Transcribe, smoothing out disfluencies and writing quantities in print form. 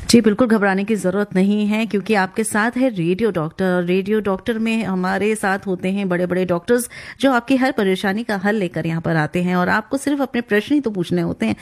जी, बिल्कुल घबराने की ज़रूरत नहीं है क्योंकि आपके साथ है रेडियो डॉक्टर। रेडियो डॉक्टर में हमारे साथ होते हैं बड़े-बड़े डॉक्टर्स जो आपकी हर परेशानी का हल लेकर यहाँ पर आते हैं और आपको सिर्फ़ अपने प्रश्न ही तो पूछने होते हैं।